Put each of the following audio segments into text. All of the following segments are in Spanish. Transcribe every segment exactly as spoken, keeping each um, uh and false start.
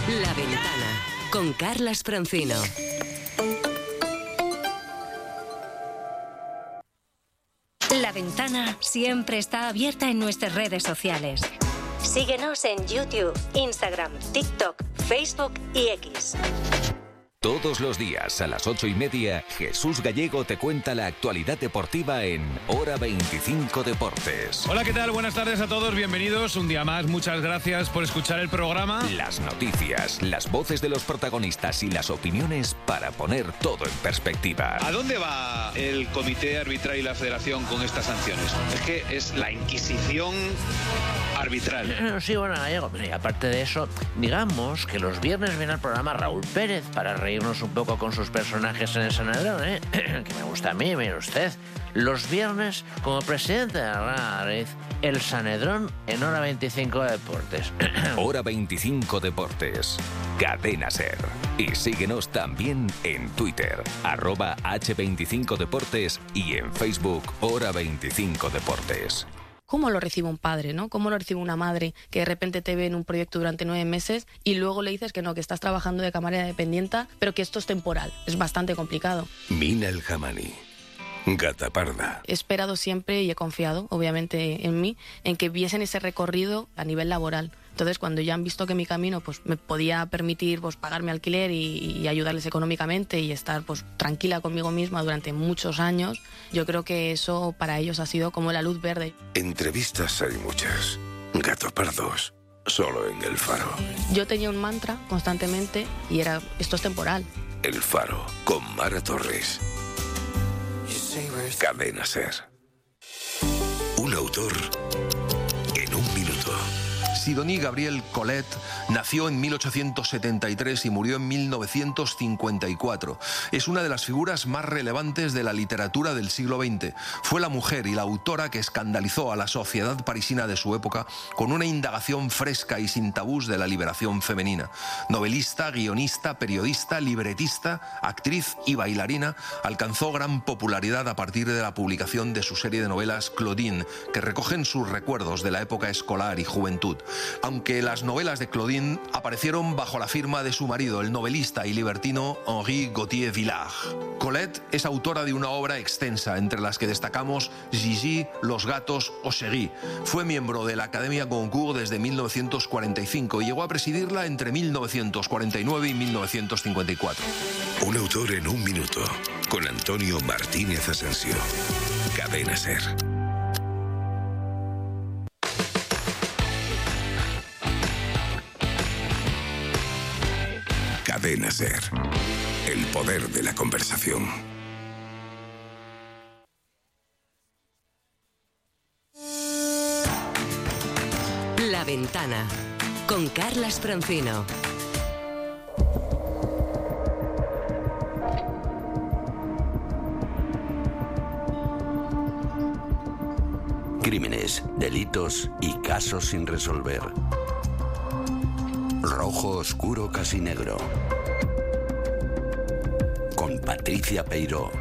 La Ventana, con Carlas Francino. La Ventana siempre está abierta en nuestras redes sociales. Síguenos en YouTube, Instagram, TikTok, Facebook y X. Todos los días a las ocho y media, Jesús Gallego te cuenta la actualidad deportiva en Hora veinticinco Deportes. Hola, ¿qué tal? Buenas tardes a todos, bienvenidos un día más. Muchas gracias por escuchar el programa. Las noticias, las voces de los protagonistas y las opiniones para poner todo en perspectiva. ¿A dónde va el comité arbitral y la federación con estas sanciones? Es que es la Inquisición arbitral. Sí, bueno, Gallego, y aparte de eso, digamos que los viernes viene al programa Raúl Pérez para reírnos un poco con sus personajes en el Sanedrón, ¿eh? Que me gusta a mí, mire usted. Los viernes, como presidente de la Madrid, el Sanedrón en Hora veinticinco Deportes. Hora veinticinco Deportes. Cadena Ser. Y síguenos también en Twitter, arroba hache veinticinco Deportes y en Facebook, Hora veinticinco Deportes. ¿Cómo lo recibe un padre, no? ¿Cómo lo recibe una madre que de repente te ve en un proyecto durante nueve meses y luego le dices que no, que estás trabajando de camarera dependienta, pero que esto es temporal? Es bastante complicado. Mina El Jamani, Gata Parda. He esperado siempre y he confiado, obviamente, en mí, en que viesen ese recorrido a nivel laboral. Entonces, cuando ya han visto que mi camino pues me podía permitir pues pagarme alquiler y, y ayudarles económicamente y estar pues tranquila conmigo misma durante muchos años, yo creo que eso para ellos ha sido como la luz verde. Entrevistas hay muchas. Gato Pardos, solo en El Faro. Yo tenía un mantra constantemente y era, esto es temporal. El Faro, con Mara Torres. Cadena Ser. Un autor en un minuto. Sidonie Gabrielle Colette nació en mil ochocientos setenta y tres y murió en mil novecientos cincuenta y cuatro. Es una de las figuras más relevantes de la literatura del siglo veinte. Fue la mujer y la autora que escandalizó a la sociedad parisina de su época con una indagación fresca y sin tabús de la liberación femenina. Novelista, guionista, periodista, libretista, actriz y bailarina, alcanzó gran popularidad a partir de la publicación de su serie de novelas Claudine, que recogen sus recuerdos de la época escolar y juventud. Aunque las novelas de Claudine aparecieron bajo la firma de su marido, el novelista y libertino Henri Gauthier Villard. Colette es autora de una obra extensa, entre las que destacamos Gigi, Los gatos o Chérie. Fue miembro de la Academia Goncourt desde mil novecientos cuarenta y cinco y llegó a presidirla entre mil novecientos cuarenta y nueve y mil novecientos cincuenta y cuatro. Un autor en un minuto, con Antonio Martínez Asensio. Cadena Ser. Cadena Ser. El poder de la conversación. La Ventana, con Carlas Francino. Crímenes, delitos y casos sin resolver. Rojo oscuro casi negro. Con Patricia Peiró.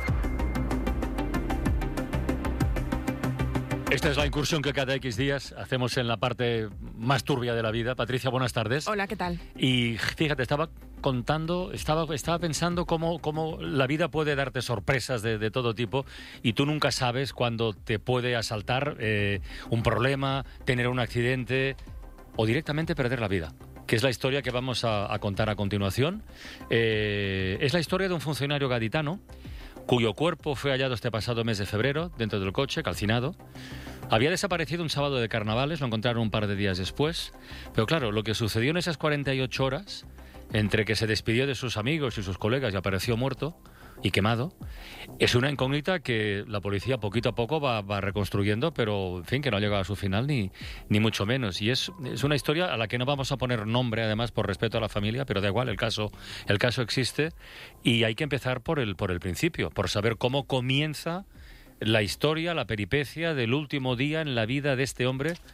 Esta es la incursión que cada X días hacemos en la parte más turbia de la vida. Patricia, buenas tardes. Hola, ¿qué tal? Y fíjate, estaba contando, estaba, estaba pensando cómo, cómo la vida puede darte sorpresas de, de todo tipo y tú nunca sabes cuándo te puede asaltar eh, un problema, tener un accidente o directamente perder la vida, que es la historia que vamos a, a contar a continuación. Eh, es la historia de un funcionario gaditano cuyo cuerpo fue hallado este pasado mes de febrero dentro del coche, calcinado. Había desaparecido un sábado de carnavales, lo encontraron un par de días después. Pero claro, lo que sucedió en esas cuarenta y ocho horas, entre que se despidió de sus amigos y sus colegas y apareció muerto y quemado, es una incógnita que la policía poquito a poco va, va reconstruyendo, pero en fin, que no ha llegado a su final ni, ni mucho menos. Y es, es una historia a la que no vamos a poner nombre, además, por respeto a la familia, pero da igual, el caso, el caso existe y hay que empezar por el, por el principio, por saber cómo comienza la historia, la peripecia del último día en la vida de este hombre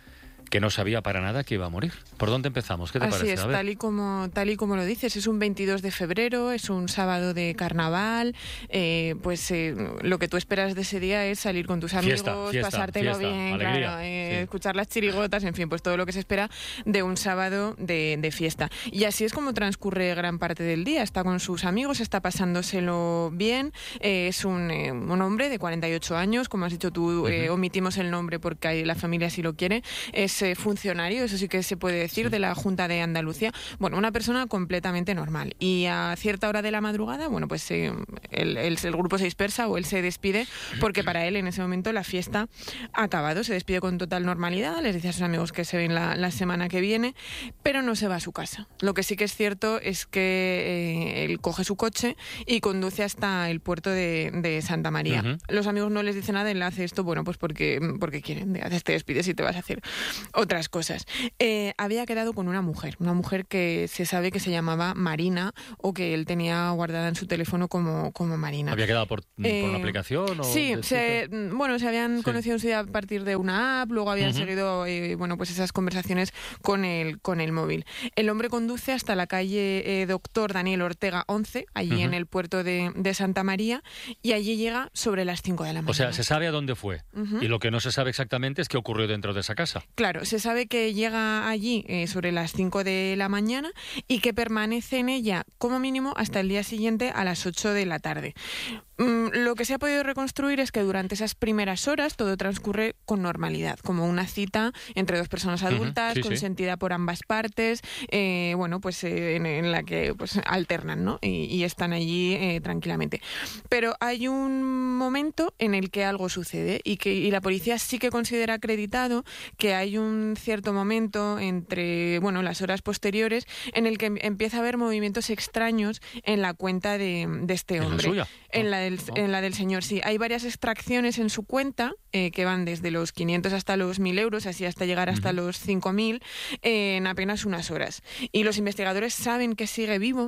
que no sabía para nada que iba a morir. ¿Por dónde empezamos? ¿Qué te Así parece? es, A ver. tal y, como, tal y como lo dices, es un veintidós de febrero, es un sábado de carnaval, eh, pues eh, lo que tú esperas de ese día es salir con tus amigos, Fiesta, fiesta, pasártelo fiesta, bien, alegría, claro, eh, sí. escuchar las chirigotas, en fin, pues todo lo que se espera de un sábado de, de fiesta. Y así es como transcurre gran parte del día, está con sus amigos, está pasándoselo bien, eh, es un, eh, un hombre de cuarenta y ocho años, como has dicho tú, eh, Uh-huh. omitimos el nombre porque ahí la familia sí lo quiere, es eh, funcionario, eso sí que se puede decir, Sí. de la Junta de Andalucía. Bueno, una persona completamente normal. Y a cierta hora de la madrugada, bueno, pues eh, el, el, el grupo se dispersa o él se despide porque para él en ese momento la fiesta ha acabado. Se despide con total normalidad, les dice a sus amigos que se ven la, la semana que viene, pero no se va a su casa. Lo que sí que es cierto es que eh, él coge su coche y conduce hasta el puerto de, de Santa María. Uh-huh. Los amigos no les dicen nada, él hace esto, bueno, pues porque, porque quieren. Te despides y te vas a hacer otras cosas. Eh, había quedado con una mujer, una mujer que se sabe que se llamaba Marina o que él tenía guardada en su teléfono como, como Marina. ¿Había quedado por, Eh, por una aplicación? O Sí, de se, bueno, se habían Sí. conocido en su día a partir de una app, luego habían Ujú. seguido eh, bueno, pues esas conversaciones con el, con el móvil. El hombre conduce hasta la calle eh, Doctor Daniel Ortega once, allí Ujú. en el puerto de, de Santa María, y allí llega sobre las cinco de la mañana. O sea, se sabe a dónde fue. Ujú. Y lo que no se sabe exactamente es qué ocurrió dentro de esa casa. Claro, se sabe que llega allí eh, sobre las cinco de la mañana y que permanece en ella como mínimo hasta el día siguiente a las ocho de la tarde. Mm, lo que se ha podido reconstruir es que durante esas primeras horas todo transcurre con normalidad, como una cita entre dos personas adultas, sí, sí. consentida por ambas partes, eh, bueno, pues eh, en, en la que pues alternan, ¿no? Y, y están allí eh, tranquilamente. Pero hay un momento en el que algo sucede y que y la policía sí que considera acreditado que hay un cierto momento entre, bueno, las horas posteriores en el que em- empieza a haber movimientos extraños en la cuenta de, de este ¿En la hombre. suya? En No. la del, No. en la del señor, sí. Hay varias extracciones en su cuenta eh, que van desde los quinientos hasta los mil euros, así hasta llegar hasta Ujú. los cinco mil eh, en apenas unas horas. Y los investigadores saben que sigue vivo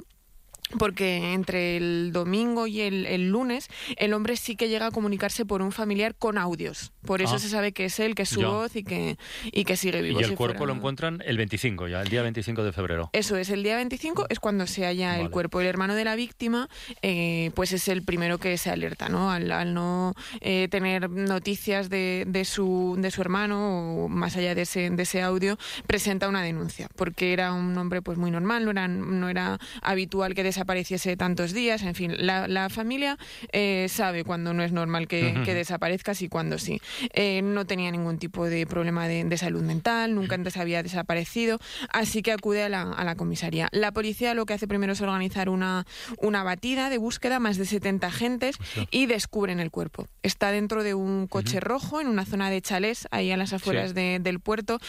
porque entre el domingo y el, el lunes el hombre sí que llega a comunicarse por un familiar con audios. Por eso Ah. se sabe que es él, que es su Ya. voz y que, y que sigue vivo. Y el si cuerpo fuera- lo encuentran el veinticinco, ya, el día veinticinco de febrero. Eso es, el día veinticinco es cuando se halla Vale. el cuerpo. El hermano de la víctima, eh, pues es el primero que se alerta, ¿no? Al, al no eh, tener noticias de, de, su, de su hermano, o más allá de ese, de ese audio, presenta una denuncia, porque era un hombre pues muy normal, no era, no era habitual que desapareciese tantos días, en fin, la, la familia eh, sabe cuando no es normal que, Ujú. que desaparezcas y cuando sí. Eh, no tenía ningún tipo de problema de, de salud mental, nunca antes había desaparecido, así que acude a la, a la comisaría. La policía lo que hace primero es organizar una, una batida de búsqueda, más de setenta agentes, y descubren el cuerpo. Está dentro de un coche rojo, en una zona de chalés, ahí a las afueras Sí. de- del puerto,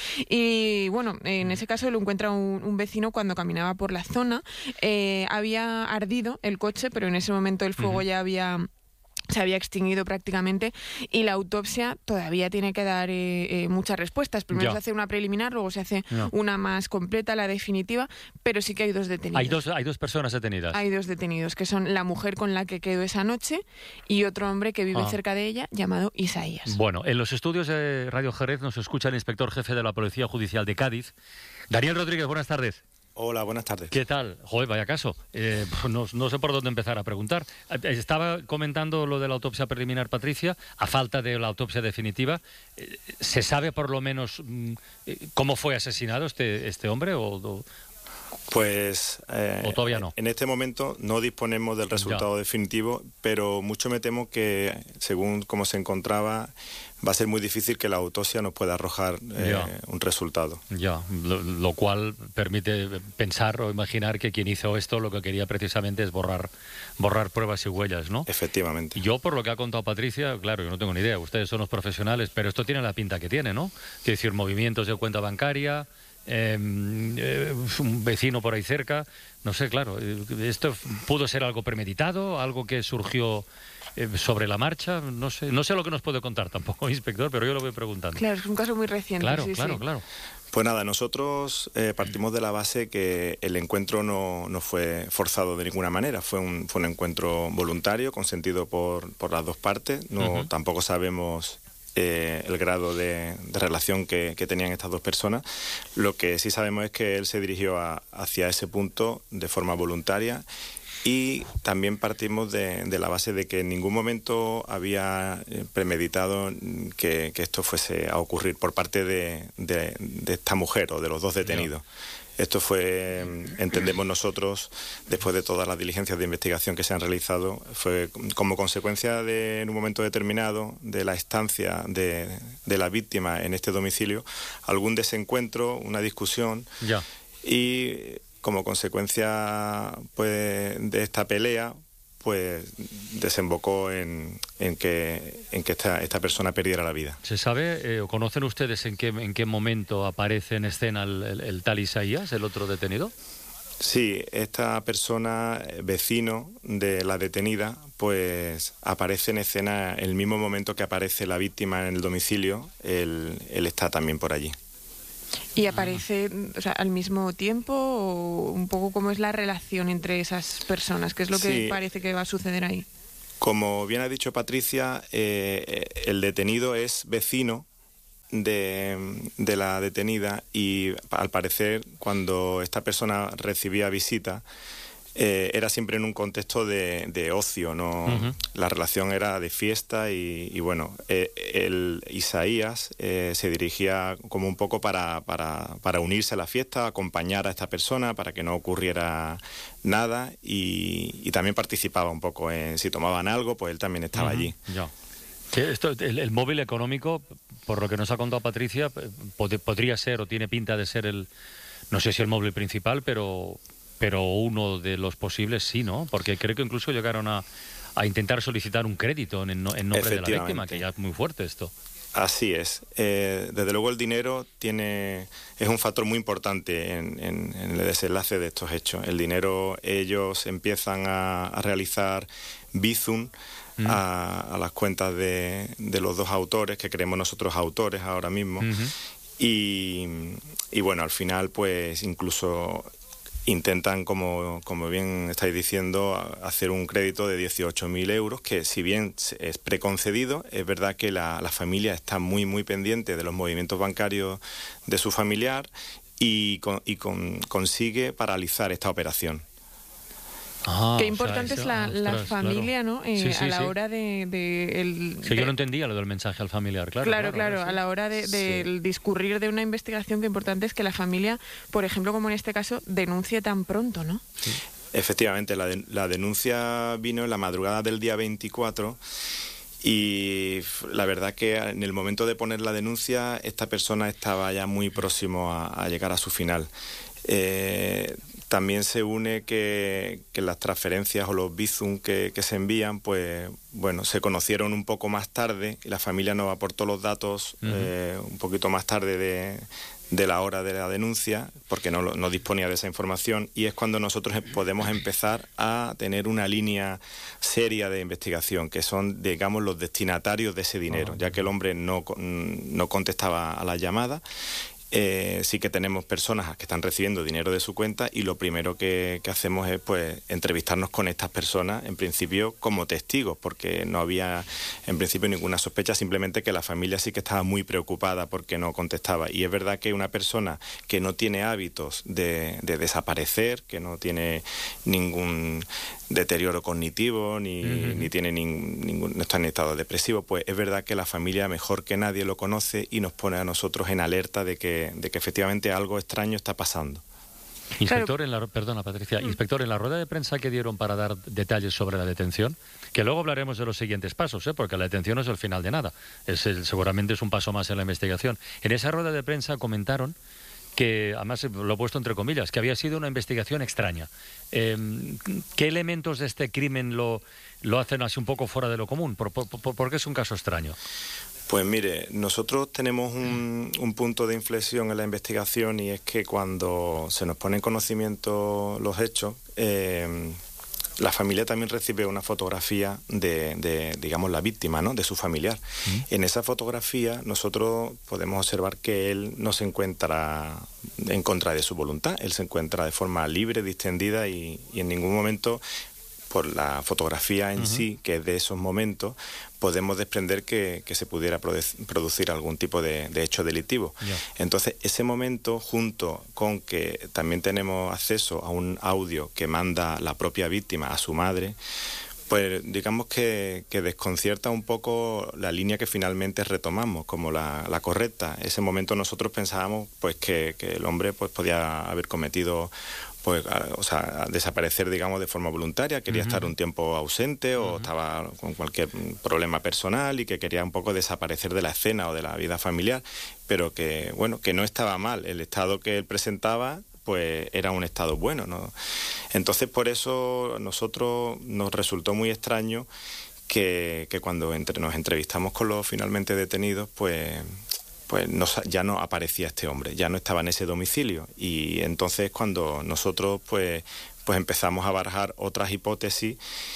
y bueno, en ese caso lo encuentra un, un vecino cuando caminaba por la zona. Eh, había ardido el coche, pero en ese momento el fuego Ujú. ya había... se había extinguido prácticamente y la autopsia todavía tiene que dar eh, eh, muchas respuestas. Primero Ya. se hace una preliminar, luego se hace Ya. una más completa, la definitiva, pero sí que hay dos detenidos. Hay dos, hay dos personas detenidas. Hay dos detenidos, que son la mujer con la que quedó esa noche y otro hombre que vive Ah. cerca de ella, llamado Isaías. Bueno, en los estudios de Radio Jerez nos escucha el inspector jefe de la Policía Judicial de Cádiz, Daniel Rodríguez. Buenas tardes. Hola, buenas tardes. ¿Qué tal? Joder, vaya caso. Eh, pues no, no sé por dónde empezar a preguntar. Eh, Estaba comentando lo de la autopsia preliminar, Patricia, a falta de la autopsia definitiva. Eh, ¿Se sabe por lo menos mm, eh, cómo fue asesinado este, este hombre o, o- Pues eh, o todavía no? en este momento no disponemos del resultado Ya. definitivo, pero mucho me temo que según cómo se encontraba va a ser muy difícil que la autopsia nos pueda arrojar eh, Ya. un resultado. Ya, lo, lo cual permite pensar o imaginar que quien hizo esto lo que quería precisamente es borrar, borrar pruebas y huellas, ¿no? Efectivamente. Yo, por lo que ha contado Patricia, claro, yo no tengo ni idea, ustedes son los profesionales, pero esto tiene la pinta que tiene, ¿no? Quiero decir, movimientos de cuenta bancaria, eh, eh, un vecino por ahí cerca, no sé, claro, eh, esto pudo ser algo premeditado, algo que surgió eh, sobre la marcha, no sé, no sé lo que nos puede contar tampoco, inspector, pero yo lo voy preguntando. Claro, es un caso muy reciente. Claro, sí, claro, sí. claro. Pues nada, nosotros eh, partimos de la base que el encuentro no, no fue forzado de ninguna manera, fue un, fue un encuentro voluntario, consentido por, por las dos partes, no, Ujú. tampoco sabemos eh, el grado de, de relación que, que tenían estas dos personas. Lo que sí sabemos es que él se dirigió a, hacia ese punto de forma voluntaria. Y también partimos de, de la base de que en ningún momento había premeditado que, que esto fuese a ocurrir por parte de, de, de esta mujer o de los dos detenidos. No. Esto fue, entendemos nosotros, después de todas las diligencias de investigación que se han realizado, fue como consecuencia de, en un momento determinado, de la estancia de, de la víctima en este domicilio, algún desencuentro, una discusión. Ya. Y como consecuencia pues de esta pelea, pues desembocó en, en que, en que esta, esta persona perdiera la vida. ¿Se sabe eh, o conocen ustedes en qué, en qué momento aparece en escena el, el, el tal Isaías, el otro detenido? Sí, esta persona, vecino de la detenida, pues aparece en escena el mismo momento que aparece la víctima en el domicilio, él, él está también por allí. ¿Y aparece, o sea, al mismo tiempo o un poco cómo es la relación entre esas personas? ¿Qué es lo que sí. parece que va a suceder ahí? Como bien ha dicho Patricia, eh, el detenido es vecino de, de la detenida y al parecer cuando esta persona recibía visita eh, era siempre en un contexto de, de ocio, ¿no? Uh-huh. La relación era de fiesta y, y bueno, eh, el Isaías eh, se dirigía como un poco para, para, para unirse a la fiesta, acompañar a esta persona para que no ocurriera nada y, y también participaba un poco en si tomaban algo, pues él también estaba uh-huh. allí. Ya. Sí, esto, el, el móvil económico, por lo que nos ha contado Patricia, pod- podría ser o tiene pinta de ser el, no sé si el móvil principal, pero... pero uno de los posibles sí, ¿no? Porque creo que incluso llegaron a, a intentar solicitar un crédito en, en nombre de la víctima, que ya es muy fuerte esto. Así es. Eh, desde luego el dinero tiene es un factor muy importante en, en, en el desenlace de estos hechos. El dinero, ellos empiezan a, a realizar bizum mm. a, a las cuentas de, de los dos autores, que creemos nosotros autores ahora mismo. Mm-hmm. Y, y bueno, al final pues incluso... intentan, como, como bien estáis diciendo, hacer un crédito de dieciocho mil euros, que si bien es preconcedido, es verdad que la, la familia está muy, muy pendiente de los movimientos bancarios de su familiar y, con, y con, consigue paralizar esta operación. Ah, Qué importante o sea, es la, ostras, la familia, claro. ¿no? Eh, sí, sí, a la sí. hora de... de el, sí, de... yo no entendía lo del mensaje al familiar, claro. Claro, claro, claro a la hora de, de sí. discurrir de una investigación, que importante es que la familia, por ejemplo, como en este caso, denuncie tan pronto, ¿no? Sí. Efectivamente, la, de, la denuncia vino en la madrugada del día veinticuatro y la verdad que en el momento de poner la denuncia, esta persona estaba ya muy próximo a, a llegar a su final. Eh... También se une que, que las transferencias o los bizum que, que se envían, pues bueno, se conocieron un poco más tarde y la familia nos aportó los datos uh-huh. eh, un poquito más tarde de, de la hora de la denuncia, porque no, no disponía de esa información, y es cuando nosotros podemos empezar a tener una línea seria de investigación, que son, digamos, los destinatarios de ese dinero, uh-huh. ya que el hombre no, no contestaba a las llamadas. Eh, sí que tenemos personas que están recibiendo dinero de su cuenta y lo primero que, que hacemos es pues entrevistarnos con estas personas, en principio como testigos, porque no había en principio ninguna sospecha, simplemente que la familia sí que estaba muy preocupada porque no contestaba. Y es verdad que una persona que no tiene hábitos de, de desaparecer, que no tiene ningún deterioro cognitivo ni, uh-huh. ni tiene nin, ningún no está en estado depresivo, pues es verdad que la familia mejor que nadie lo conoce y nos pone a nosotros en alerta de que, de que efectivamente algo extraño está pasando. Inspector, en la, perdona Patricia, inspector, en la rueda de prensa que dieron para dar detalles sobre la detención, que luego hablaremos de los siguientes pasos, ¿eh? Porque la detención no es el final de nada, es el, seguramente es un paso más en la investigación. En esa rueda de prensa comentaron que, además lo he puesto entre comillas, que había sido una investigación extraña. Eh, ¿Qué elementos de este crimen lo, lo hacen así un poco fuera de lo común? ¿Por, por, por, por qué es un caso extraño? Pues mire, nosotros tenemos un, un punto de inflexión en la investigación y es que cuando se nos pone en conocimiento los hechos, eh, la familia también recibe una fotografía de, de, digamos, la víctima, ¿no?, de su familiar. ¿Mm? En esa fotografía nosotros podemos observar que él no se encuentra en contra de su voluntad, él se encuentra de forma libre, distendida y, y en ningún momento por la fotografía en uh-huh. sí, que es de esos momentos, podemos desprender que, que se pudiera produ- producir algún tipo de, de hecho delictivo. Yeah. Entonces, ese momento, junto con que también tenemos acceso a un audio que manda la propia víctima a su madre, pues digamos que, que desconcierta un poco la línea que finalmente retomamos como la, la correcta. Ese momento nosotros pensábamos pues que, que el hombre pues podía haber cometido, pues, a, o sea, a desaparecer, digamos, de forma voluntaria, quería uh-huh. estar un tiempo ausente uh-huh. o estaba con cualquier problema personal y que quería un poco desaparecer de la escena o de la vida familiar, pero que, bueno, que no estaba mal. El estado que él presentaba pues era un estado bueno, ¿no? Entonces, por eso nosotros nos resultó muy extraño que, que cuando entre, nos entrevistamos con los finalmente detenidos, pues, pues nos, ya no aparecía este hombre, ya no estaba en ese domicilio. Y entonces cuando nosotros pues, pues empezamos a barajar otras hipótesis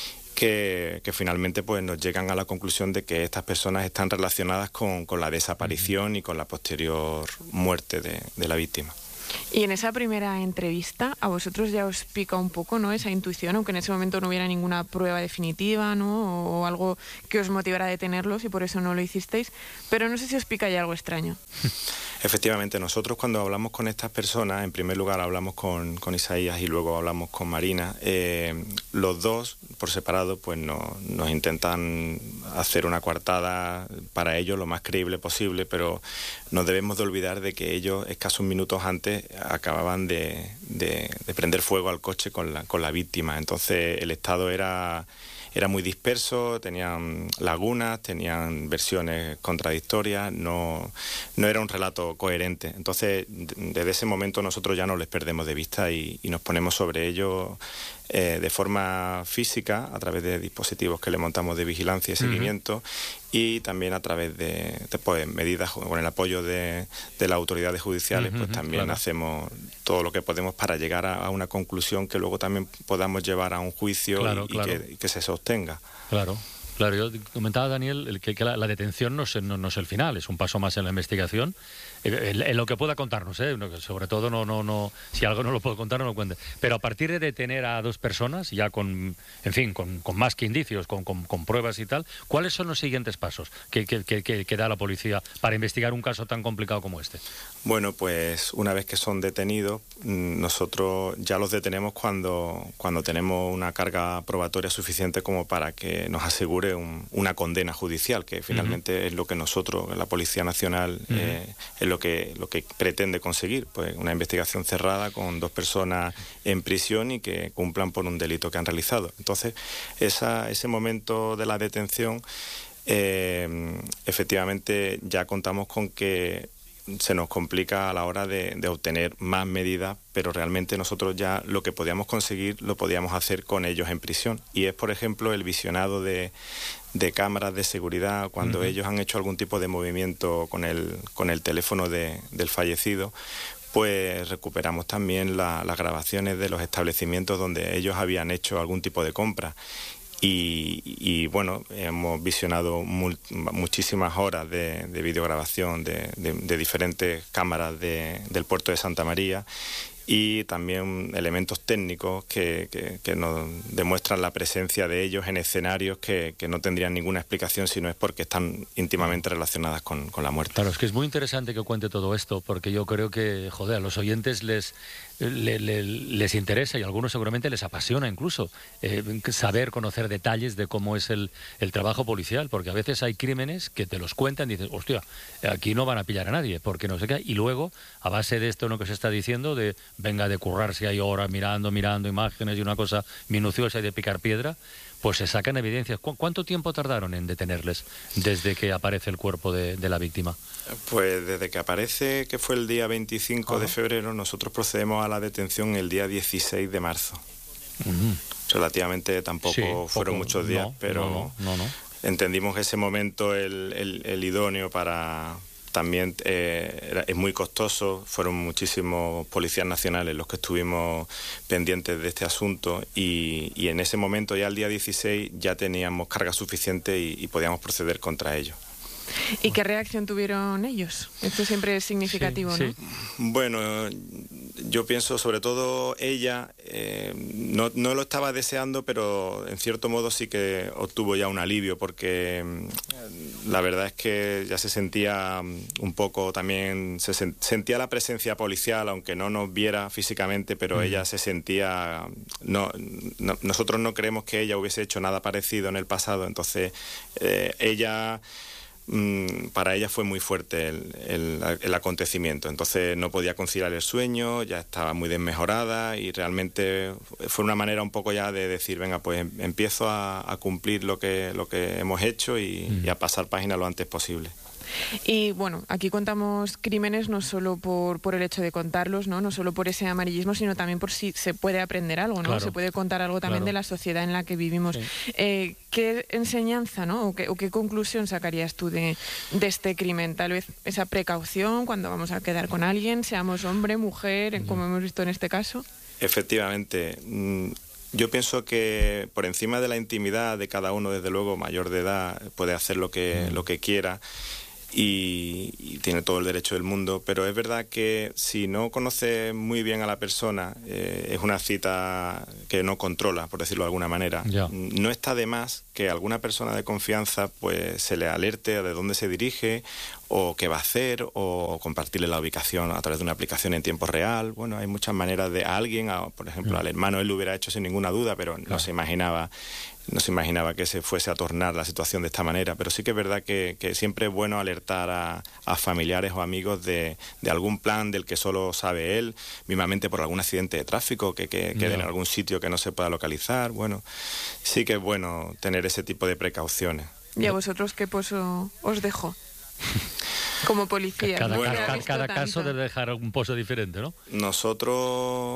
que, que finalmente pues nos llegan a la conclusión de que estas personas están relacionadas con, con la desaparición y con la posterior muerte de, de la víctima. Y en esa primera entrevista, a vosotros ya os pica un poco, ¿no?, esa intuición, aunque en ese momento no hubiera ninguna prueba definitiva, ¿no?, o algo que os motivara a detenerlos y por eso no lo hicisteis, pero no sé si os pica ya algo extraño. Efectivamente, nosotros cuando hablamos con estas personas, en primer lugar hablamos con, con Isaías y luego hablamos con Marina, eh, los dos, por separado, pues no, nos intentan hacer una coartada para ellos lo más creíble posible, pero no debemos de olvidar de que ellos, escasos minutos antes, acababan de, de, de prender fuego al coche con la, con la víctima. Entonces el estado era... Era muy disperso, tenían lagunas, tenían versiones contradictorias, no, no era un relato coherente. Entonces, desde ese momento nosotros ya no les perdemos de vista y, y nos ponemos sobre ellos eh, de forma física, a través de dispositivos que le montamos de vigilancia y seguimiento, uh-huh. y también a través de, de pues, medidas, con el apoyo de, de las autoridades judiciales, uh-huh, pues también claro. hacemos todo lo que podemos para llegar a, a una conclusión que luego también podamos llevar a un juicio claro, y, claro. Y, que, y que se sostenga. Claro. Claro, yo comentaba, Daniel, que, que la, la detención no es, no, no es el final, es un paso más en la investigación, en, en lo que pueda contarnos, ¿eh? Sobre todo, no, no, no, si algo no lo puedo contar, no lo cuente. Pero a partir de detener a dos personas, ya con, en fin, con, con más que indicios, con, con, con pruebas y tal, ¿cuáles son los siguientes pasos que, que, que, que da la policía para investigar un caso tan complicado como este? Bueno, pues una vez que son detenidos, nosotros ya los detenemos cuando, cuando tenemos una carga probatoria suficiente como para que nos asegure Un, una condena judicial, que finalmente uh-huh. es lo que nosotros, la Policía Nacional, uh-huh. eh, es lo que, lo que pretende conseguir, pues una investigación cerrada con dos personas en prisión y que cumplan por un delito que han realizado. Entonces, esa, ese momento de la detención, eh, efectivamente ya contamos con que se nos complica a la hora de, de obtener más medidas, pero realmente nosotros ya lo que podíamos conseguir lo podíamos hacer con ellos en prisión. Y es, por ejemplo, el visionado de, de cámaras de seguridad cuando uh-huh. ellos han hecho algún tipo de movimiento con el, con el teléfono de, del fallecido. Pues recuperamos también la, las grabaciones de los establecimientos donde ellos habían hecho algún tipo de compra. Y, y bueno, hemos visionado mul, muchísimas horas de, de videograbación de, de, de diferentes cámaras de, del puerto de Santa María y también elementos técnicos que, que, que nos demuestran la presencia de ellos en escenarios que, que no tendrían ninguna explicación si no es porque están íntimamente relacionadas con, con la muerte. Claro, es que es muy interesante que cuente todo esto, porque yo creo que, joder, a los oyentes les... Le, le, les interesa y a algunos seguramente les apasiona incluso eh, saber, conocer detalles de cómo es el, el trabajo policial, porque a veces hay crímenes que te los cuentan y dices, hostia, aquí no van a pillar a nadie, porque no sé qué, y luego, a base de esto, ¿no?, que se está diciendo, de venga de currarse ahí horas mirando, mirando imágenes y una cosa minuciosa y de picar piedra, pues se sacan evidencias. ¿Cu- ¿Cuánto tiempo tardaron en detenerles desde que aparece el cuerpo de, de la víctima? Pues desde que aparece, que fue el día veinticinco uh-huh. de febrero, nosotros procedemos a la detención el día dieciséis de marzo. Uh-huh. Relativamente tampoco sí, fueron poco, muchos días, no, pero no, no, no. entendimos ese momento el, el, el idóneo para... También eh, era, es muy costoso, fueron muchísimos policías nacionales los que estuvimos pendientes de este asunto y, y en ese momento, ya el día dieciséis, ya teníamos carga suficiente y, y podíamos proceder contra ellos. ¿Y qué reacción tuvieron ellos? Esto siempre es significativo, sí, ¿no? Sí. Bueno, yo pienso, sobre todo ella, eh, no, no lo estaba deseando, pero en cierto modo sí que obtuvo ya un alivio, porque mm, la verdad es que ya se sentía un poco también, se sen- sentía la presencia policial, aunque no nos viera físicamente, pero mm. ella se sentía... No, no, nosotros no creemos que ella hubiese hecho nada parecido en el pasado, entonces eh, ella... para ella fue muy fuerte el, el, el acontecimiento, entonces no podía conciliar el sueño, ya estaba muy desmejorada y realmente fue una manera un poco ya de decir, venga, pues empiezo a, a cumplir lo que, lo que hemos hecho y, mm. y a pasar página lo antes posible. Y bueno, aquí contamos crímenes no solo por, por el hecho de contarlos, ¿no? No solo por ese amarillismo, sino también por si se puede aprender algo, ¿no? Claro. Se puede contar algo también Claro. de la sociedad en la que vivimos. Sí. Eh, ¿Qué enseñanza, ¿no? O qué, o qué conclusión sacarías tú de, de este crimen? Tal vez esa precaución cuando vamos a quedar con alguien, seamos hombre, mujer, mm. como hemos visto en este caso. Efectivamente. Yo pienso que por encima de la intimidad de cada uno, desde luego, mayor de edad, puede hacer lo que, mm. lo que quiera. Y, y tiene todo el derecho del mundo, pero es verdad que si no conoce muy bien a la persona, eh, es una cita que no controla, por decirlo de alguna manera. Ya. No está de más que alguna persona de confianza pues se le alerte de dónde se dirige o qué va a hacer, o compartirle la ubicación a través de una aplicación en tiempo real. Bueno, hay muchas maneras de a alguien, a, por ejemplo, mm. al hermano él lo hubiera hecho sin ninguna duda, pero claro. no se imaginaba no se imaginaba que se fuese a tornar la situación de esta manera, pero sí que es verdad que, que siempre es bueno alertar a, a familiares o amigos de, de algún plan del que solo sabe él, mismamente por algún accidente de tráfico que, que quede en algún sitio que no se pueda localizar. Bueno, sí que es bueno tener ese tipo de precauciones. ¿Y a vosotros qué pozo os dejo? Como policía. Cada, ¿no? cada, cada caso debe dejar un pozo diferente, ¿no? Nosotros,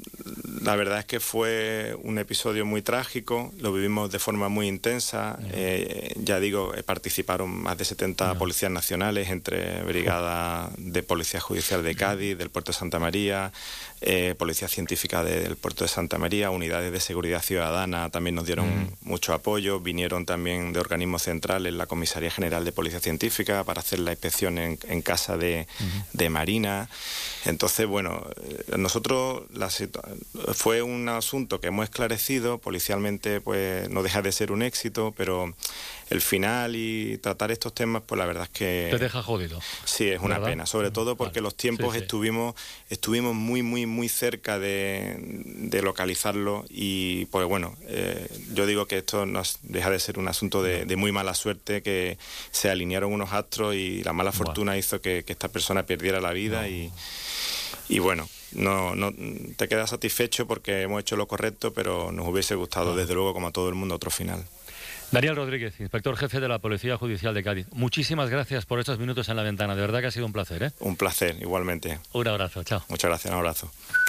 la verdad es que fue un episodio muy trágico, lo vivimos de forma muy intensa. Uh-huh. Eh, ya digo, participaron más de setenta uh-huh. policías nacionales, entre Brigada de Policía Judicial de Cádiz, del Puerto de Santa María, eh, Policía Científica de, del Puerto de Santa María, unidades de seguridad ciudadana también nos dieron uh-huh. mucho apoyo, vinieron también de organismos centrales, la Comisaría General de Policía Científica, para hacer la inspección en, en casa de, uh-huh. de Marina. Entonces, bueno, nosotros la fue un asunto que hemos esclarecido, policialmente pues no deja de ser un éxito, pero el final y tratar estos temas, pues la verdad es que... Te deja jodido. Sí, es una ¿verdad? Pena, sobre todo porque vale. los tiempos sí, sí. estuvimos estuvimos muy, muy, muy cerca de, de localizarlo y pues bueno, eh, yo digo que esto no deja de ser un asunto de, de muy mala suerte, que se alinearon unos astros y la mala fortuna bueno. hizo que, que esta persona perdiera la vida no. y, y bueno... No, no te quedas satisfecho porque hemos hecho lo correcto, pero nos hubiese gustado, ah. desde luego, como a todo el mundo, otro final. Daniel Rodríguez, inspector jefe de la Policía Judicial de Cádiz. Muchísimas gracias por estos minutos en La Ventana. De verdad que ha sido un placer, ¿eh? Un placer, igualmente. Un abrazo, chao. Muchas gracias, un abrazo.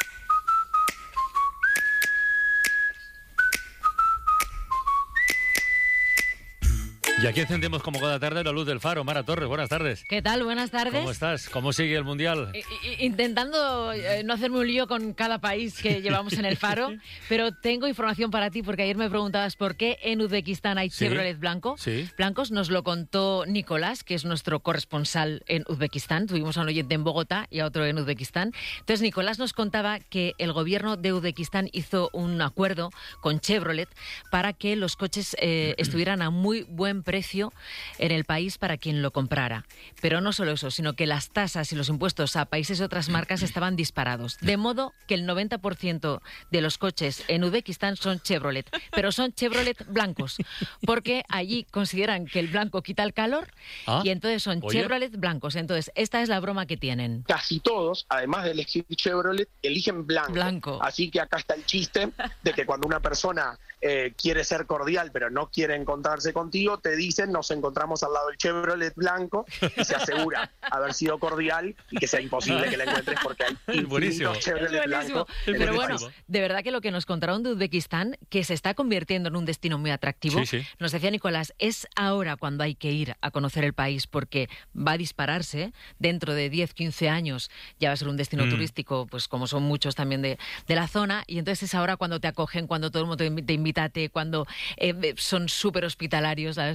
Y aquí encendemos como cada tarde la luz del faro. Mara Torres, buenas tardes. ¿Qué tal? Buenas tardes. ¿Cómo estás? ¿Cómo sigue el Mundial? I- I- intentando eh, no hacerme un lío con cada país que llevamos en el faro, pero tengo información para ti, porque ayer me preguntabas por qué en Uzbekistán hay ¿Sí? Chevrolet blanco. Sí. blancos. Nos lo contó Nicolás, que es nuestro corresponsal en Uzbekistán. Tuvimos a un oyente en Bogotá y a otro en Uzbekistán. Entonces, Nicolás nos contaba que el gobierno de Uzbekistán hizo un acuerdo con Chevrolet para que los coches eh, estuvieran a muy buen precio en el país para quien lo comprara. Pero no solo eso, sino que las tasas y los impuestos a países y otras marcas estaban disparados. De modo que el noventa por ciento de los coches en Uzbekistán son Chevrolet, pero son Chevrolet blancos, porque allí consideran que el blanco quita el calor ¿Ah? y entonces son Oye. Chevrolet blancos. Entonces, esta es la broma que tienen. Casi todos, además de elegir Chevrolet, eligen blanco. Blanco. Así que acá está el chiste de que cuando una persona eh, quiere ser cordial pero no quiere encontrarse contigo, te dicen nos encontramos al lado del Chevrolet blanco y se asegura haber sido cordial y que sea imposible que la encuentres porque hay Buenísimo. infinitos Chevrolet blancos. Pero bueno, de verdad que lo que nos contaron de Uzbekistán, que se está convirtiendo en un destino muy atractivo, Sí, sí. nos decía Nicolás, es ahora cuando hay que ir a conocer el país, porque va a dispararse. Dentro de diez, quince años ya va a ser un destino Mm. turístico, pues como son muchos también de, de la zona, y entonces es ahora cuando te acogen, cuando todo el mundo te invi- te invita a té, cuando eh, son súper hospitalarios. La verdad es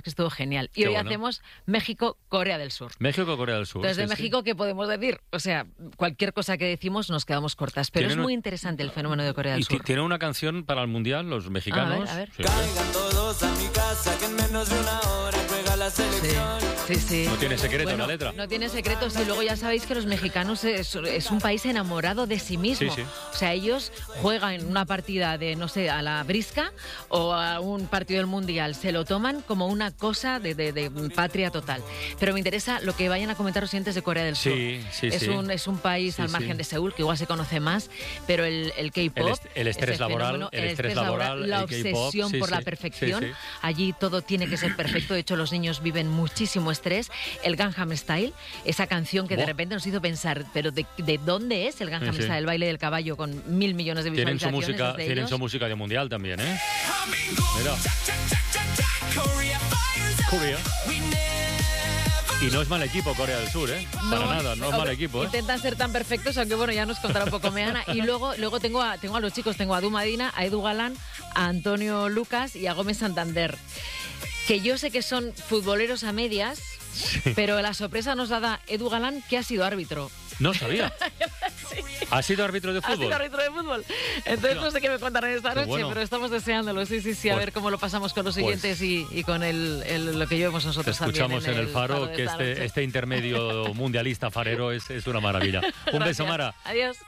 que estuvo genial. Y Qué hoy bueno. hacemos México-Corea del Sur. México-Corea del Sur. Entonces, de sí, sí. México, ¿qué podemos decir? O sea, cualquier cosa que decimos nos quedamos cortas. Pero es Tienen un- muy interesante el fenómeno de Corea del ¿Y ti- Sur. tiene una canción para el Mundial, los mexicanos? A ver, a ver. Sí. Caigan todos a mi casa, que en menos de una hora juega la selección. Sí, sí. No tiene secreto Bueno, la letra. No tiene secretos y luego ya sabéis que los mexicanos es, es un país enamorado de sí mismo. Sí, sí. O sea, ellos juegan una partida de, no sé, a la brisca o a un partido del Mundial. Se lo toman como una cosa de, de- de patria total. Pero me interesa lo que vayan a comentar los siguientes de Corea del Sur. Sí, sí, es, sí. Un, es un país Sí, al margen sí. de Seúl, que igual se conoce más, pero el, el K-pop... El est- el estrés ese laboral, fenómeno, el estrés laboral, la el K-pop, obsesión sí, por sí, la perfección. sí, sí. Allí todo tiene que ser perfecto. De hecho, los niños viven muchísimo estrés. El Gangnam Style, esa canción que de Buah. repente nos hizo pensar, ¿pero de, de dónde es el Gangnam Sí, sí. Style, el baile del caballo con mil millones de Tienen su visualizaciones? música, es de tienen ellos? su música de mundial también, ¿eh? Mira. Corea. Y no es mal equipo Corea del Sur, ¿eh? Para nada, no es mal hombre, equipo, ¿eh? Intentan ser tan perfectos, aunque bueno, ya nos contará un poco Meana. Y luego, luego tengo, a, tengo a los chicos, tengo a Du Madina, a Edu Galán, a Antonio Lucas y a Gómez Santander. Que yo sé que son futboleros a medias, pero la sorpresa nos la da Edu Galán, que ha sido árbitro. No sabía. Sí. ¿Ha sido árbitro de Ha fútbol? sido árbitro de fútbol. Entonces no sé qué me contarán esta Qué noche, bueno. pero estamos deseándolo. Sí, sí, sí, a Pues- ver cómo lo pasamos con los pues- siguientes y, y con el, el- lo que llevamos Te nosotros escuchamos también en el Faro, de que esta este, noche. este intermedio mundialista farero es, es una maravilla. Un beso, Gracias. Mara. Adiós.